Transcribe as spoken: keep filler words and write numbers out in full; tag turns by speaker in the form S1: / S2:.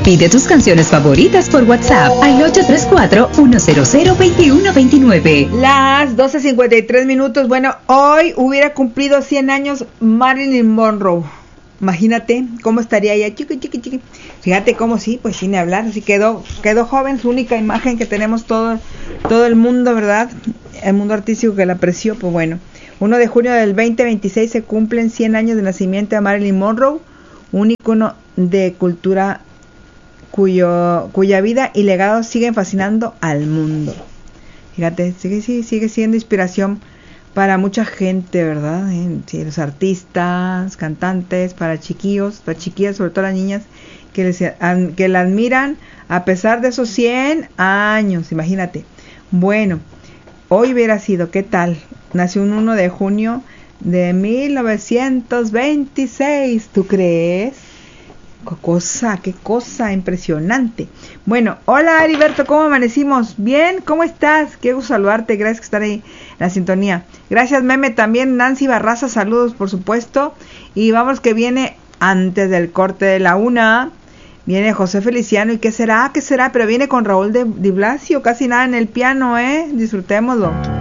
S1: Pide tus canciones favoritas por WhatsApp al ocho tres cuatro, uno cero cero, dos uno dos nueve.
S2: Las doce cincuenta y tres minutos. Bueno, hoy hubiera cumplido cien años Marilyn Monroe. Imagínate cómo estaría ella, chiqui, chiqui, chiqui. Fíjate cómo sí, pues sin hablar, así quedó, quedó joven, su única imagen que tenemos todo, todo el mundo, ¿verdad? El mundo artístico que la apreció, pues bueno. uno de junio del veinte veintiséis se cumplen cien años de nacimiento de Marilyn Monroe, un ícono de cultura cuyo cuya vida y legado siguen fascinando al mundo. Fíjate, sigue, sigue, sigue siendo inspiración para mucha gente, ¿verdad? Eh, sí, los artistas, cantantes, para chiquillos, para chiquillas, sobre todo las niñas, que, les, que la admiran a pesar de esos cien años, imagínate. Bueno, hoy hubiera sido, ¿qué tal? Nació un uno de junio de mil novecientos veintiséis, ¿tú crees? Qué cosa, qué cosa impresionante. Bueno, hola Heriberto, ¿cómo amanecimos? Bien, ¿cómo estás? Qué gusto saludarte, gracias por estar ahí en la sintonía. Gracias Meme, también Nancy Barraza, saludos por supuesto. Y vamos que viene antes del corte de la una, viene José Feliciano, ¿y qué será? ¿Qué será? Pero viene con Raúl de Di Blasio, casi nada en el piano, ¿eh? Disfrutémoslo.